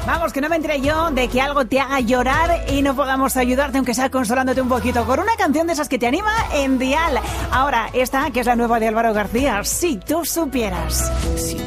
Vamos, que no me enteré yo de que algo te haga llorar y no podamos ayudarte, aunque sea consolándote un poquito, con una canción de esas que te anima en Dial. Ahora, esta, que es la nueva de Álvaro García, Si tú supieras. Si